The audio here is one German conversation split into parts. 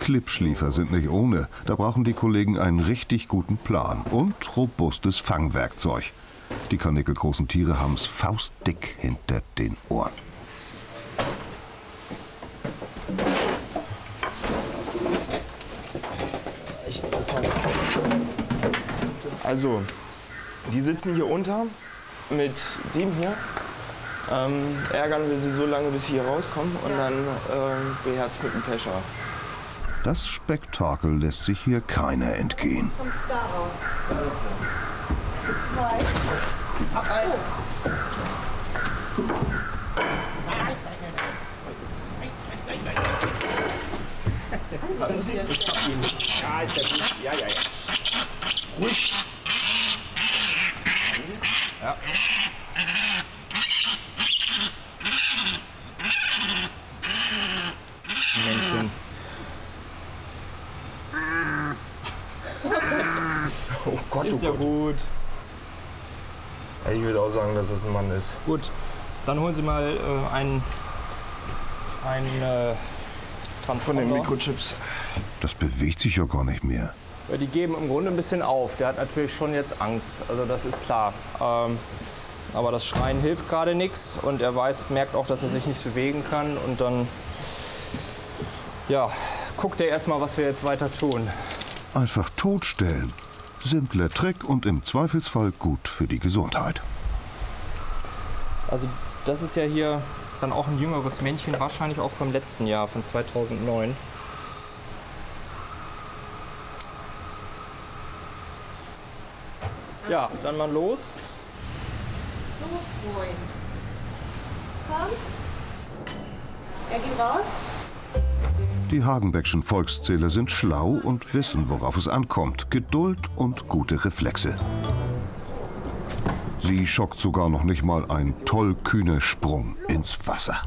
Klippschliefer sind nicht ohne. Da brauchen die Kollegen einen richtig guten Plan und robustes Fangwerkzeug. Die karnickelgroßen Tiere haben's faustdick hinter den Ohren. Also, die sitzen hier unter mit dem hier. Ärgern wir sie so lange, bis sie hier rauskommen und dann beherzt mit dem Kescher. Das Spektakel lässt sich hier keiner entgehen. Kommt da raus. Zwei. Warten Sie, ich hab ihn. Ja, ist ja gut. Ja. Ruhig. Warten Sie. Ja. Männchen. Oh Gott, Ist ja gut. Ich würde auch sagen, dass es ein Mann ist. Gut, dann holen Sie mal einen Transponder. Von den Mikrochips. Das bewegt sich ja gar nicht mehr. Ja, die geben im Grunde ein bisschen auf. Der hat natürlich schon jetzt Angst, also das ist klar. Aber das Schreien hilft gerade nichts und er merkt auch, dass er sich nicht bewegen kann. Und dann guckt er erstmal, was wir jetzt weiter tun. Einfach totstellen. Simpler Trick und im Zweifelsfall gut für die Gesundheit. Also das ist ja hier dann auch ein jüngeres Männchen, wahrscheinlich auch vom letzten Jahr, von 2009. Ja, dann mal los. Los, Freund. Komm. Er geht raus. Die Hagenbeckschen Volkszähler sind schlau und wissen, worauf es ankommt. Geduld und gute Reflexe. Sie schockt sogar noch nicht mal ein tollkühner Sprung ins Wasser.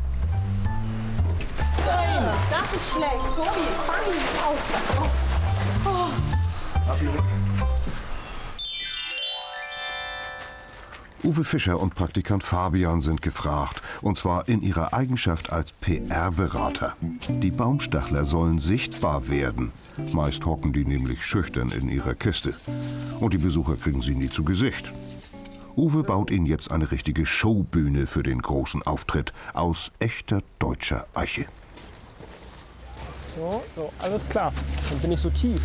Nein, das ist schlecht. Tobi, fang ihn auf. Uwe Fischer und Praktikant Fabian sind gefragt, und zwar in ihrer Eigenschaft als PR-Berater. Die Baumstachler sollen sichtbar werden. Meist hocken die nämlich schüchtern in ihrer Kiste. Und die Besucher kriegen sie nie zu Gesicht. Uwe baut ihnen jetzt eine richtige Showbühne für den großen Auftritt aus echter deutscher Eiche. So, alles klar. Dann bin ich so tief.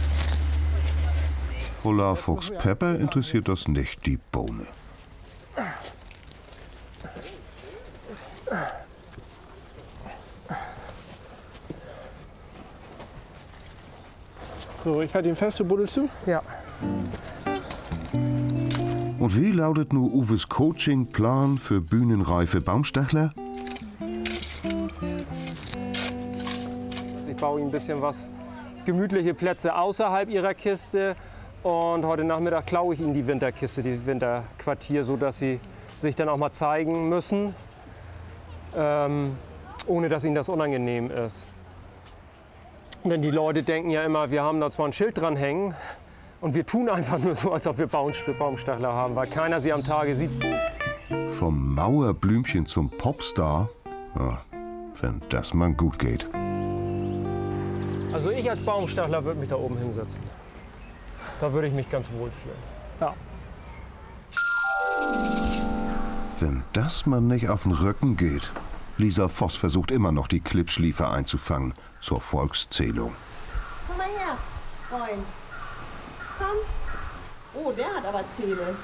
Ulla Fuchs-Pepper interessiert das nicht, die Bohne. So, ich halte ihn fest, du buddelst du? Ja. Und wie lautet nur Uwes Coaching-Plan für bühnenreife Baumstachler? Ich baue ihm ein bisschen gemütliche Plätze außerhalb ihrer Kiste. Und heute Nachmittag klaue ich ihnen die Winterkiste, die Winterquartier, sodass sie sich dann auch mal zeigen müssen, ohne dass ihnen das unangenehm ist. Denn die Leute denken ja immer, wir haben da zwar ein Schild dran hängen und wir tun einfach nur so, als ob wir Baumstachler haben, weil keiner sie am Tage sieht. Vom Mauerblümchen zum Popstar? Ja, wenn das mal gut geht. Also ich als Baumstachler würde mich da oben hinsetzen. Da würde ich mich ganz wohl fühlen. Ja. Wenn das mal nicht auf den Rücken geht. Lisa Voss versucht immer noch, die Klippschliefer einzufangen zur Volkszählung. Komm mal her, Freund. Komm. Oh, der hat aber Zähne.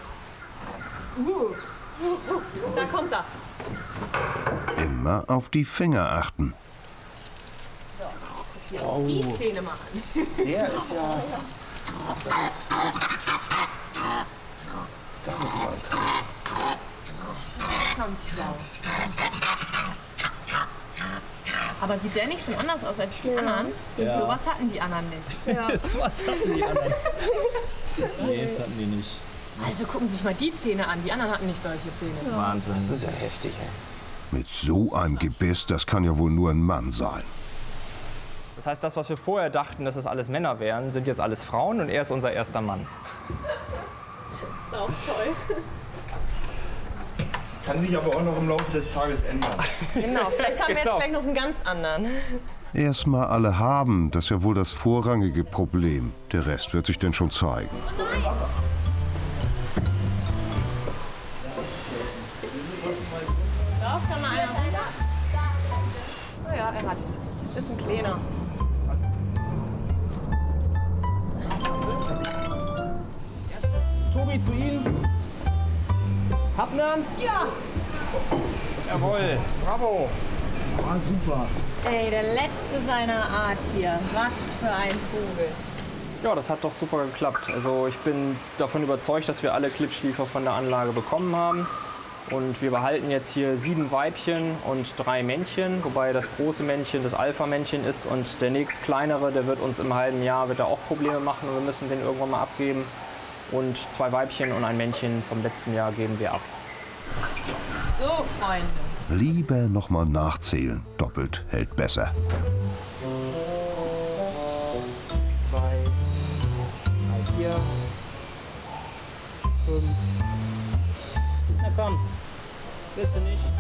Da kommt er. Immer auf die Finger achten. So, guck dir die Zähne machen. Der ist ja... Das ist mal Kampfsau. Aber sieht der nicht schon anders aus als die anderen? Ja. Sowas hatten die anderen nicht. Ja. Was hatten die anderen? Nee, das hatten die nicht. Also gucken Sie sich mal die Zähne an. Die anderen hatten nicht solche Zähne. Ja. Wahnsinn. Das ist ja heftig, ey. Mit so einem Gebiss, das kann ja wohl nur ein Mann sein. Das heißt, das, was wir vorher dachten, dass es alles Männer wären, sind jetzt alles Frauen und er ist unser erster Mann. Das ist auch toll. Kann sich aber auch noch im Laufe des Tages ändern. Genau, vielleicht haben wir jetzt gleich noch einen ganz anderen. Erst mal alle haben, das ist ja wohl das vorrangige Problem. Der Rest wird sich denn schon zeigen. Lauf da mal einer rüber. Oh ja, er hat. Ist ein kleiner. Tobi, zu Ihnen. Hapnern? Ja. Jawohl, bravo. Ey, der letzte seiner Art hier. Was für ein Vogel. Ja, das hat doch super geklappt. Also ich bin davon überzeugt, dass wir alle Klippschliefer von der Anlage bekommen haben. Und wir behalten jetzt hier 7 Weibchen und 3 Männchen, wobei das große Männchen das Alpha-Männchen ist und der nächst kleinere, der wird uns im halben Jahr wird er auch Probleme machen und wir müssen den irgendwann mal abgeben. Und 2 Weibchen und ein Männchen vom letzten Jahr geben wir ab. So, Freunde. Lieber noch mal nachzählen. Doppelt hält besser. 2, 3, 4, 5. Na komm, willst du nicht?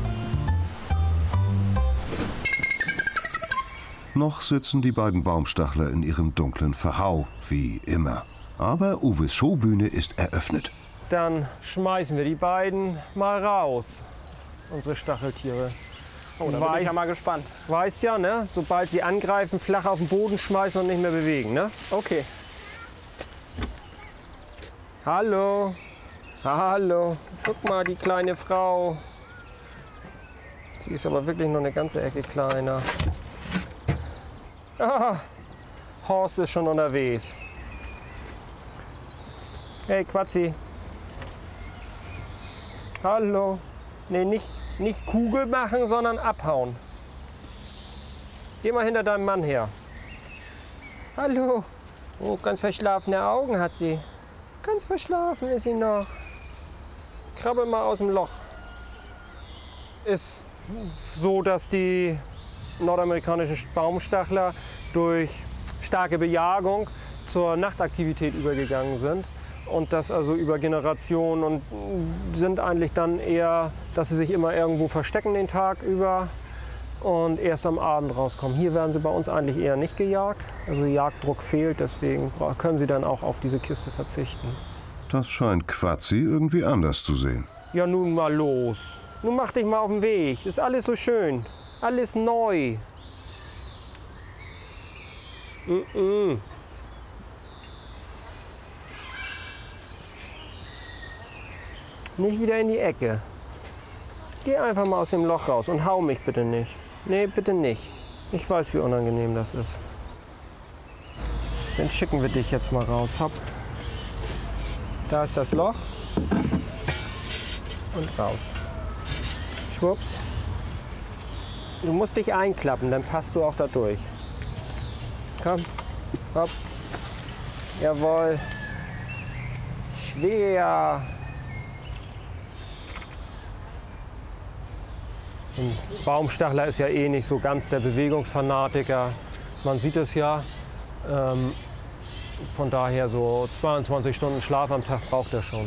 Noch sitzen die beiden Baumstachler in ihrem dunklen Verhau, wie immer. Aber Uwes Showbühne ist eröffnet. Dann schmeißen wir die beiden mal raus. Unsere Stacheltiere. Oh, da bin ich ja mal gespannt. Weiß ja, ne? Sobald sie angreifen, flach auf den Boden schmeißen und nicht mehr bewegen, ne? Okay. Hallo. Hallo. Guck mal, die kleine Frau. Sie ist aber wirklich nur eine ganze Ecke kleiner. Ah, Horst ist schon unterwegs. Hey, Quatzi. Hallo. Nee, nicht Kugel machen, sondern abhauen. Geh mal hinter deinem Mann her. Hallo. Oh, ganz verschlafene Augen hat sie. Ganz verschlafen ist sie noch. Krabbel mal aus dem Loch. Ist so, dass die nordamerikanischen Baumstachler durch starke Bejagung zur Nachtaktivität übergegangen sind. Und das also über Generationen und sind eigentlich dann eher, dass sie sich immer irgendwo verstecken den Tag über und erst am Abend rauskommen. Hier werden sie bei uns eigentlich eher nicht gejagt. Also Jagddruck fehlt, deswegen können sie dann auch auf diese Kiste verzichten. Das scheint Quatzi irgendwie anders zu sehen. Ja, nun mal los. Nun mach dich mal auf den Weg. Ist alles so schön. Alles neu. Nicht wieder in die Ecke. Geh einfach mal aus dem Loch raus und hau mich bitte nicht. Nee, bitte nicht. Ich weiß, wie unangenehm das ist. Dann schicken wir dich jetzt mal raus. Hopp. Da ist das Loch. Und raus. Schwupps. Du musst dich einklappen, dann passt du auch da durch. Komm. Hopp. Jawohl. Schwer. Ein Baumstachler ist ja eh nicht so ganz der Bewegungsfanatiker. Man sieht es ja. Von daher so 22 Stunden Schlaf am Tag braucht er schon.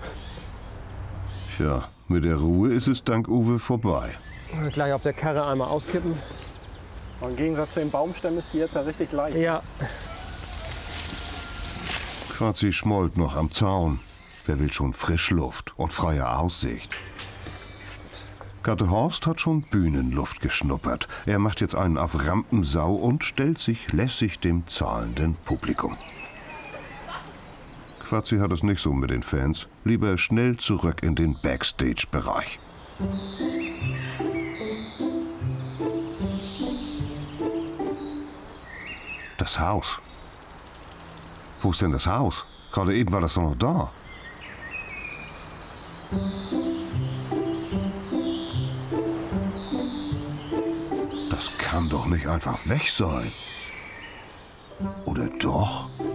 Tja, mit der Ruhe ist es dank Uwe vorbei. Gleich auf der Karre einmal auskippen. Im Gegensatz zu den Baumstämmen ist die jetzt ja richtig leicht. Ja, Quatzi schmollt noch am Zaun. Wer will schon Frischluft und freie Aussicht? Gatte Horst hat schon Bühnenluft geschnuppert. Er macht jetzt einen auf Rampensau und stellt sich lässig dem zahlenden Publikum. Quatzi hat es nicht so mit den Fans. Lieber schnell zurück in den Backstage-Bereich. Das Haus. Wo ist denn das Haus? Gerade eben war das doch noch da. Das kann doch nicht einfach weg sein. Oder doch?